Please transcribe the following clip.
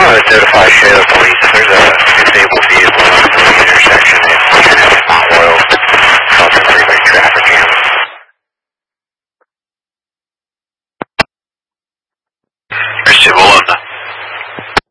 notify Shayla Police. There's a disabled vehicle on the intersection. It's